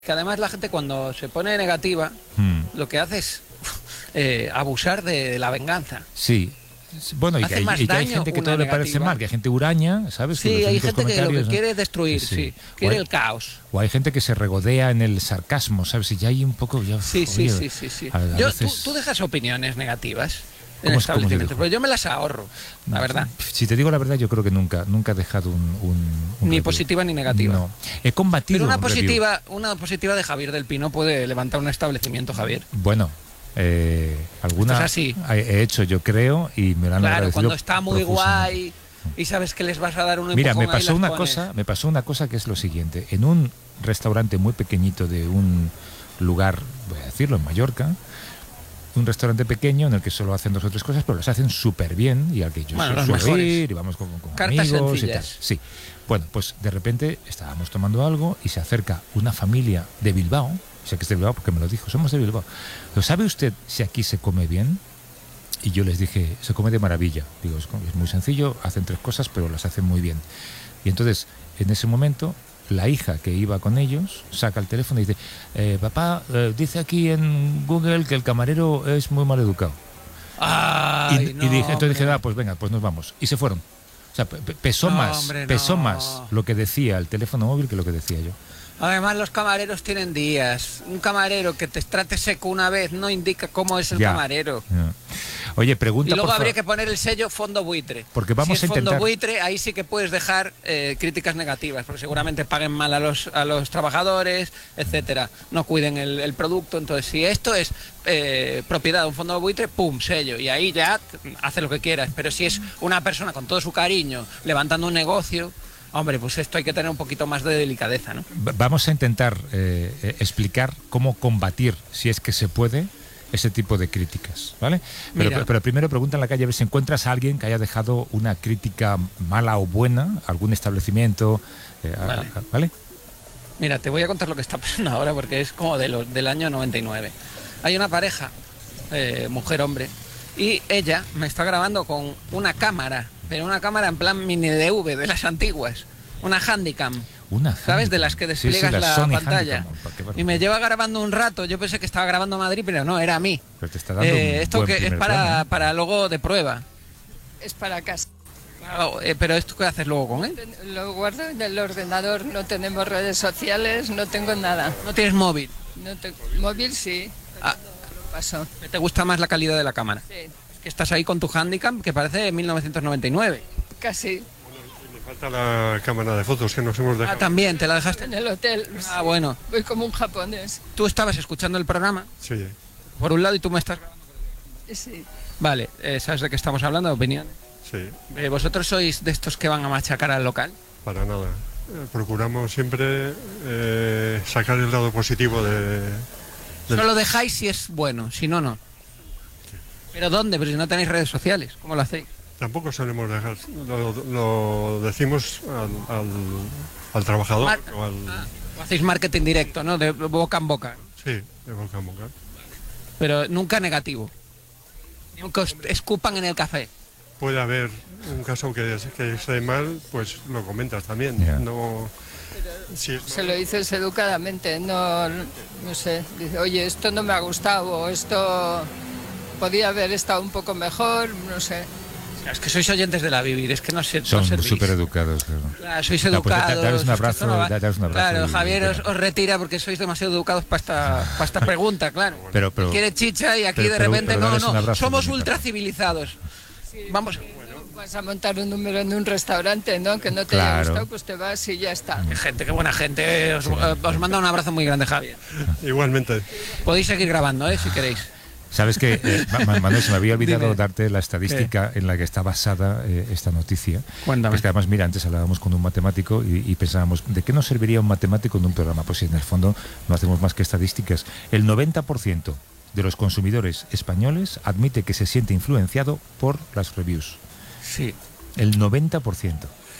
Que además la gente cuando se pone negativa, lo que hace es abusar de la venganza. Sí. Bueno, y que hay gente que todo le parece mal, que hay gente huraña, ¿sabes? Sí, hay gente que lo que quiere es destruir, sí. Quiere el caos. O hay gente que se regodea en el sarcasmo, ¿sabes? Y ya hay un poco... Ya, sí. ¿Tú dejas opiniones negativas en establecimientos? Pues yo me las ahorro, la verdad. Si te digo la verdad, yo creo que nunca he dejado un ni positiva ni negativa. No. He combatido. Pero una positiva de Javier del Pino puede levantar un establecimiento, Javier. Bueno... alguna he hecho, yo creo, y me lo han agradecido. Cuando está muy guay y sabes que les vas a dar un empujón. Mira, me pasó una cosa que es lo siguiente. En un restaurante muy pequeñito de un lugar, voy a decirlo, en Mallorca, un restaurante pequeño en el que solo hacen 2 o 3 cosas, pero las hacen súper bien, y al que yo suelo ir, y vamos con cartas amigos sencillas. Y tal. Sí. Bueno, pues de repente estábamos tomando algo y se acerca una familia de Bilbao. Sé que es de Bilbao porque me lo dijo, somos de Bilbao. Pero ¿sabe usted si aquí se come bien? Y yo les dije, se come de maravilla. Digo, es muy sencillo, hacen 3 cosas, pero las hacen muy bien. Y entonces, en ese momento, la hija que iba con ellos saca el teléfono y dice, papá, dice aquí en Google que el camarero es muy mal educado. Entonces dije, pues venga, pues nos vamos. Y se fueron. O sea, pesó más lo que decía el teléfono móvil que lo que decía yo. Además, los camareros tienen días. Un camarero que te trate seco una vez no indica cómo es el camarero. Ya. Oye, pregunta. Y luego habría que poner el sello fondo buitre. Porque vamos si es a intentar... fondo buitre, ahí sí que puedes dejar críticas negativas, porque seguramente paguen mal a los trabajadores, etcétera. No cuiden el producto. Entonces, si esto es propiedad de un fondo buitre, pum, sello. Y ahí ya hace lo que quieras. Pero si es una persona con todo su cariño levantando un negocio... Hombre, pues esto hay que tener un poquito más de delicadeza, ¿no? Vamos a intentar explicar cómo combatir, si es que se puede, ese tipo de críticas, ¿vale? Pero primero pregunta en la calle a ver si encuentras a alguien que haya dejado una crítica mala o buena, algún establecimiento, ¿vale? Mira, te voy a contar lo que está pasando ahora porque es como del año 99. Hay una pareja, mujer-hombre, y ella me está grabando con una cámara, pero una cámara en plan mini DV de las antiguas, una Handycam, ¿sabes? De las que despliegas la pantalla. Y me lleva grabando un rato, yo pensé que estaba grabando Madrid, pero no, era a mí. Pero te está dando esto que es para luego de prueba. Es para casa. Pero ¿esto qué haces luego con él? Lo guardo en el ordenador, no tenemos redes sociales, no tengo nada. ¿No tienes móvil? No tengo móvil, sí. Paso. ¿Te gusta más la calidad de la cámara? Sí. Que estás ahí con tu Handycam, que parece de 1999. Casi. Me falta la cámara de fotos que nos hemos dejado. También, ¿te la dejaste? En el hotel. Bueno. Voy como un japonés. ¿Tú estabas escuchando el programa? Sí. Por un lado, y tú me estás grabando. Sí. Vale, ¿sabes de qué estamos hablando? ¿De opiniones? Sí. ¿Vosotros sois de estos que van a machacar al local? Para nada. Procuramos siempre sacar el lado positivo de... Solo dejáis si es bueno, si no, no. ¿Pero dónde? Pero si no tenéis redes sociales, ¿cómo lo hacéis? Tampoco solemos dejar, lo decimos al trabajador. O hacéis marketing directo, ¿no? De boca en boca. Sí, de boca en boca. Pero nunca negativo. Nunca os escupan en el café. Puede haber un caso que esté mal, pues lo comentas también. Yeah. No... Se lo dices educadamente, no sé. Dice, oye, esto no me ha gustado, o esto... podía haber estado un poco mejor, no sé. Es que sois oyentes de la Vivir, es que no sé. Son súper educados. Claro, sois educados. Pues daros un abrazo, Claro, Javier os retira porque sois demasiado educados para esta pregunta, claro. Pero quiere chicha y aquí de repente no, somos ultra civilizados. Sí, vamos. Vas a montar un número en un restaurante, ¿no? Que no te haya gustado, pues te vas y ya está. Qué buena gente. Os manda un abrazo muy grande, Javier. Igualmente. Podéis seguir grabando, si queréis. Sabes que, Manuel, se me había olvidado darte la estadística en la que está basada esta noticia. Cuéntame. Es que además, mira, antes hablábamos con un matemático y pensábamos, ¿de qué nos serviría un matemático en un programa? Pues si en el fondo no hacemos más que estadísticas. El 90% de los consumidores españoles admite que se siente influenciado por las reviews. Sí. El 90%.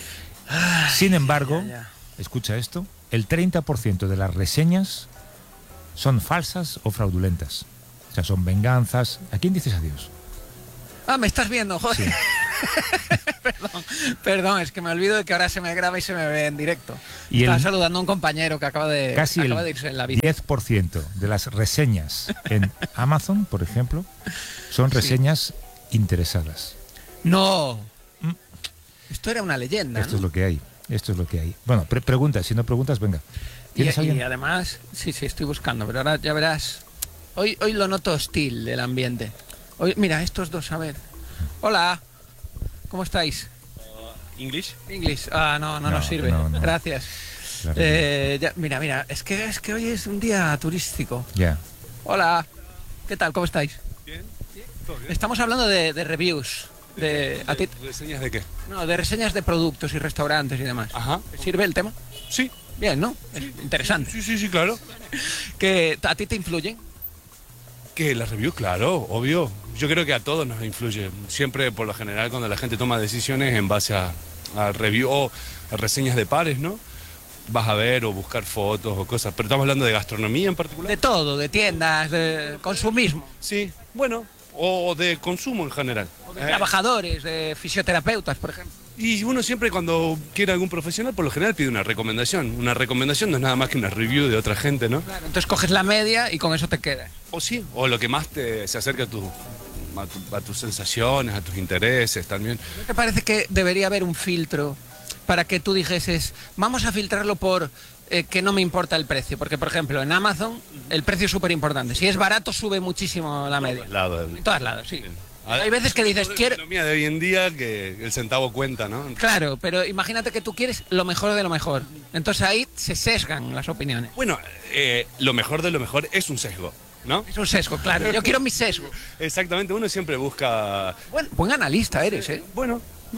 Sin embargo, escucha esto, el 30% de las reseñas son falsas o fraudulentas. O sea, son venganzas. ¿A quién dices adiós? Me estás viendo, joder. Sí. Perdón, es que me olvido de que ahora se me graba y se me ve en directo. Y Estaba saludando a un compañero que acaba de irse en la bici. 10% de las reseñas en Amazon, por ejemplo, son reseñas interesadas. No. Esto era una leyenda. Esto ¿no? es lo que hay. Esto es lo que hay. Bueno, pregunta, si no preguntas, venga. ¿Tienes alguien? Y además, sí, estoy buscando, pero ahora ya verás. Hoy lo noto hostil el ambiente. Hoy, mira, estos dos, a ver. Hola, ¿cómo estáis? English. English. Ah, no nos sirve. No. Gracias. Claro. Mira, es que hoy es un día turístico. Ya. Hola, ¿qué tal? ¿Cómo estáis? Bien. ¿Todo bien? Estamos hablando de reviews. ¿Reseñas de qué? No, de reseñas de productos y restaurantes y demás. Ajá. ¿Te sirve el tema? Sí. Bien, ¿no? Es interesante. Sí, claro. ¿Que a ti te influyen? Que las reviews, claro, obvio. Yo creo que a todos nos influye. Siempre, por lo general, cuando la gente toma decisiones en base a review o a reseñas de pares, ¿no? Vas a ver o buscar fotos o cosas. Pero estamos hablando de gastronomía en particular. De todo, de tiendas, de consumismo. Sí, bueno, o de consumo en general. O de trabajadores, de fisioterapeutas, por ejemplo. Y uno siempre cuando quiere algún profesional, por lo general pide una recomendación. Una recomendación no es nada más que una review de otra gente, ¿no? Claro, entonces coges la media y con eso te quedas. O sí, o lo que más se acerca a tus sensaciones, a tus intereses también. ¿No te parece que debería haber un filtro para que tú dijeses, vamos a filtrarlo por que no me importa el precio? Porque, por ejemplo, en Amazon el precio es súper importante. Si es barato, sube muchísimo la media. En todos lados, sí. Hay veces que dices, quiero... La economía de hoy en día que el centavo cuenta, ¿no? Claro, pero imagínate que tú quieres lo mejor de lo mejor. Entonces ahí se sesgan las opiniones. Bueno, lo mejor de lo mejor es un sesgo, ¿no? Es un sesgo, claro. Yo quiero mi sesgo. Exactamente, uno siempre busca... Bueno, buen analista eres, ¿eh? Bueno,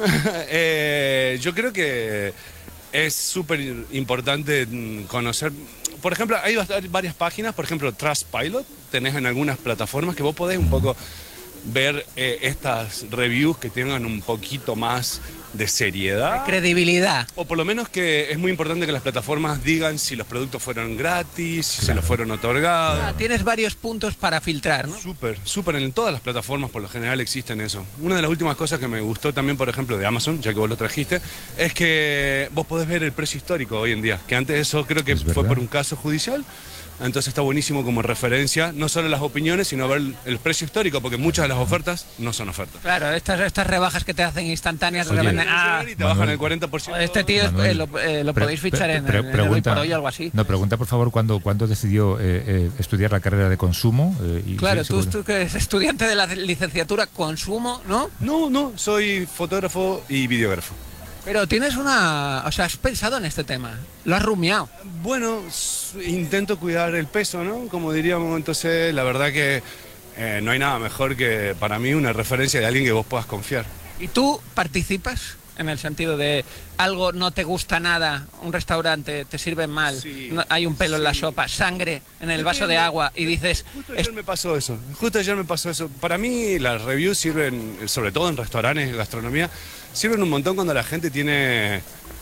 yo creo que es súper importante conocer... Por ejemplo, hay varias páginas, por ejemplo, Trustpilot, tenés en algunas plataformas que vos podés un poco ver estas reviews que tengan un poquito más de seriedad. Credibilidad. O por lo menos que es muy importante que las plataformas digan si los productos fueron gratis, si se los fueron otorgados. Tienes varios puntos para filtrar, ¿no? Súper, en todas las plataformas por lo general existen eso. Una de las últimas cosas que me gustó también, por ejemplo, de Amazon, ya que vos lo trajiste, es que vos podés ver el precio histórico hoy en día, que antes eso creo que fue por un caso judicial. Entonces está buenísimo como referencia, no solo las opiniones, sino ver el precio histórico, porque muchas de las ofertas no son ofertas. Claro, estas rebajas que te hacen instantáneas, Oye, y te bajan el 40%. Este tío lo podéis fichar en el Hoy por Hoy o algo así. No, pregunta por favor cuándo decidió estudiar la carrera de consumo. Claro, tú que eres estudiante de la licenciatura consumo, ¿no? No, soy fotógrafo y videógrafo. Pero tienes o sea, has pensado en este tema, lo has rumiado. Bueno, intento cuidar el peso, ¿no? Como diríamos, entonces la verdad que no hay nada mejor que para mí una referencia de alguien que vos puedas confiar. ¿Y tú participas en el sentido de algo no te gusta nada, un restaurante te sirve mal, Sí, hay un pelo en la sopa, sangre en el vaso de agua y dices... Justo ayer me pasó eso. Para mí las reviews sirven, sobre todo en restaurantes, gastronomía, sirven un montón cuando la gente tiene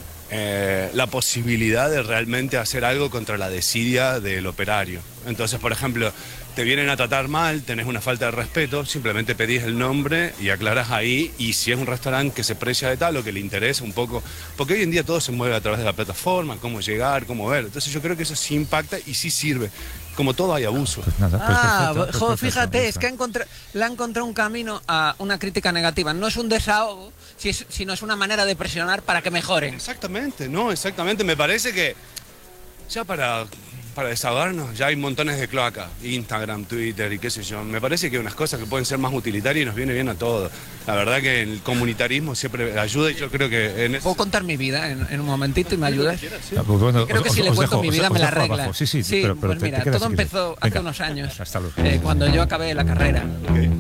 la posibilidad de realmente hacer algo contra la desidia del operario. Entonces, por ejemplo, te vienen a tratar mal, tenés una falta de respeto, simplemente pedís el nombre y aclarás ahí, y si es un restaurante que se precia de tal o que le interesa un poco, porque hoy en día todo se mueve a través de la plataforma, cómo llegar, cómo ver, entonces yo creo que eso sí impacta y sí sirve. Como todo hay abuso. Pues nada, perfecto, fíjate, es que le ha encontrado un camino a una crítica negativa. No es un desahogo, sino es una manera de presionar para que mejoren. Exactamente, me parece que ya para desahogarnos ya hay montones de cloacas, Instagram, Twitter y qué sé yo. Me parece que hay unas cosas que pueden ser más utilitarias y nos viene bien a todos. La verdad que el comunitarismo siempre ayuda y yo creo que en eso... ¿Puedo contar mi vida en un momentito y me ayudas? Bueno, creo que si le cuento mi vida me la arregla. Sí, pero pues mira, todo empezó hace unos años, Hasta luego. cuando yo acabé la carrera. Okay.